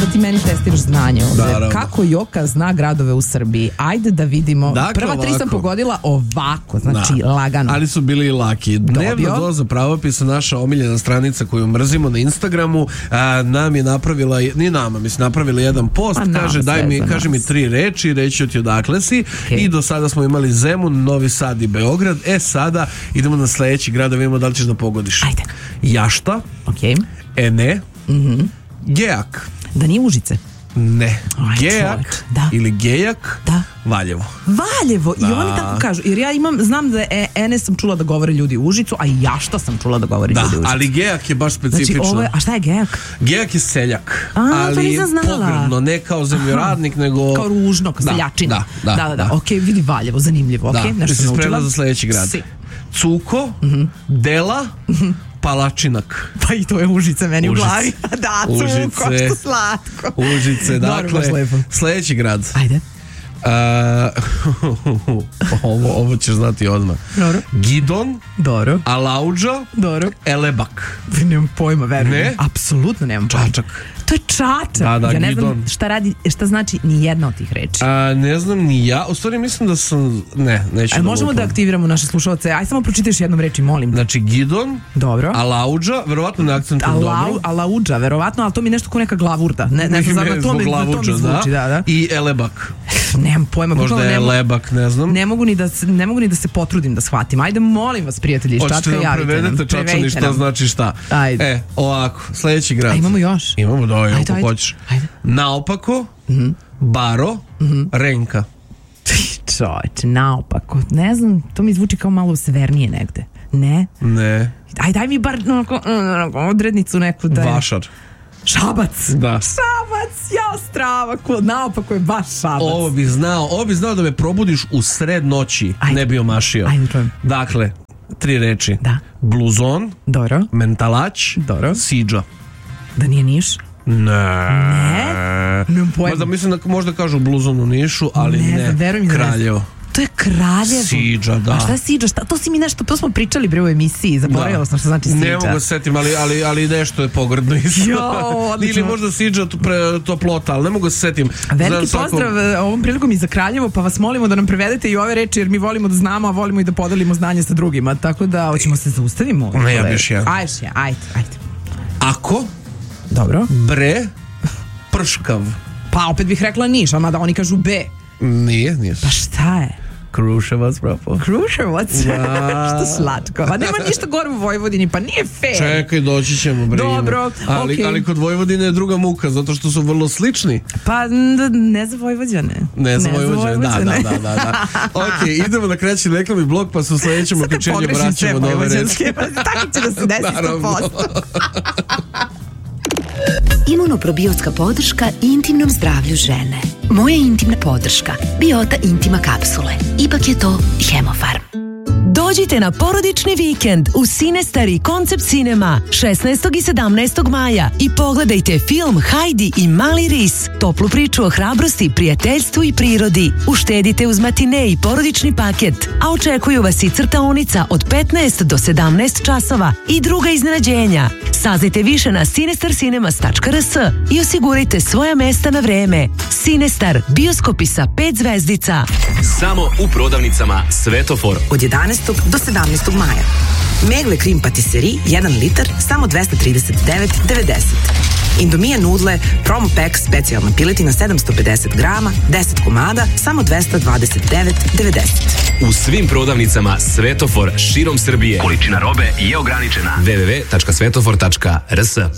da ti meni testiraš znanje ovde. Naravno. Kako Joka zna gradove u Srbiji? Ajde da vidimo. Dakle, Prva 3 sam ovako. pogodila ovako, znači lagano. Ali su bili i laki. Dnevna doza pravopisa, naša omiljena stranica koju mrzimo na Instagramu, nam je napravila, ni nama, mislim, napravila jedan post, kaže, kaže mi 3 reči, reći ću ti odakle si. I do sada smo imali Zemun, Novi Sad i Beograd. Sada idemo na sledeći grad da vidimo da li ćeš da pogodiš. Ajde. Jašta. Ene. Gejak. Da nije Užice? Ne. Gejak ili Gejak. Valjevo. Valjevo, i oni tako kažu. Jer ja znam da Ene sam čula da govore ljudi u Užicu, a i Jašta sam čula da govore ljudi u Užicu. Ali Gejak je baš specifično. Znači, a šta je Gejak? Gejak je seljak. To nisam znala. Pogrdno, ne kao zemljoradnik, nego... Kao ružno, kao seljačina. Da. Ok, vidi Valjevo, zanimljivo. Da, jesi spremna za sledeći grad. Cuko, Dela, Palačinak. Pa i to je Užice meni u glavi. Da, Cuko, što slatko. Užice, dakle, sledeći grad. Ajde. Ovo ćeš znati odmah. Gidon, Alaudža, Elebak. Nemam pojma, verujem. Apsolutno nemam pojma. Čačak. To je Čačak. Ja ne znam šta znači ni jedna od tih reči. Ne znam ni ja. U stvari mislim da sam... neću da možemo da aktiviramo naše slušalce. Aj samo pročitaš jednom reči, molim. Znači Gidon, Alaudža, verovatno na akcentu dobro. Alaudža, verovatno, ali to mi je nešto kao neka glavurda. Ne znam, to mi zvuči, da. I Elebak. Nemam pojma. Možda je Lebak, ne znam. Ne mogu ni da se potrudim da shvatim. Ajde, molim vas, prijatelji iz Čačka, javite nam. Hoćete da prevedete Čačani šta znači šta. Ajde. Ovako, sledeći grad. Imamo još? Imamo, da, ako hoćeš. Naopako, Baro, Renka. Čoveče, naopako. Ne znam, to mi zvuči kao malo severnije negde. Ne? Ne. Aj, daj mi bar odrednicu neku da je... Vašar. Šabac. Da. Šabac, ja strava, naopako je baš Šabac. Ovo bi znao da me probudiš u sred noći, ne bi omašio. Ajde, čujem. Dakle, 3 reči. Bluzon, Mentalać, Siđa. Da nije Niš? Ne? Nemam pojma. Mislim da možda kažu bluzon u Nišu, ali ne. Kraljevo. To je Kraljevo. Siđa, da. A šta je Siđa? To si mi nešto, to smo pričali bre u emisiji, zaboravila sam što znači Siđa. Ne mogu se setim, ali nešto je pogrdno isto. Ili možda Siđa toplota, ali ne mogu se setim. Veliki pozdrav ovom prilikom i za Kraljevo, pa vas molimo da nam prevedete i ove reči, jer mi volimo da znamo, a volimo i da podelimo znanje sa drugima, tako da hoćemo se zaustavimo. Ne, ja biš ja. Ajde. Ako? Dobro. Bre, Prškav. Pa opet bih rekla Niš, a mada oni kažu B. Nije. Pa šta je? Kruševac, prapo. Kruševac? Što slatko. A nema ništa gore u Vojvodini, pa nije fair. Čekaj, doći ćemo, bre. Dobro, ali kod Vojvodine je druga muka, zato što su vrlo slični. Pa ne za Vojvođane. Ne za Vojvođane, da. Ok, idemo na kraći reklamni blok, pa se u sledećem uključenju vraćamo na ove reči. Tako će da se desi 100%. Imunoprobiotska podrška intimnom zdravlju žene. Moja intimna podrška. Biota Intima kapsule. Ipak je to Hemofarm. Dođite na porodični vikend u Sinestar i Koncept Cinema 16. i 17. maja i pogledajte film Hajdi i Mali ris, toplu priču o hrabrosti, prijateljstvu i prirodi. Uštedite uz matine i porodični paket, a očekuju vas i crtaonica od 15 do 17 časova i druga iznenađenja. Saznajte više na sinestarcinemas.rs i osigurajte svoja mesta na vreme. Sinestar, bioskopi sa 5 zvezdica. Samo u prodavnicama Svetofor. Od 11. do 17. maja. Megle krim patisserie 1 litar samo 239,90. Indomije nudle promo pack specijalna piletina 750 grama, 10 komada, samo 229,90. U svim prodavnicama Svetofor širom Srbije. Količina robe je ograničena. www.svetofor.rs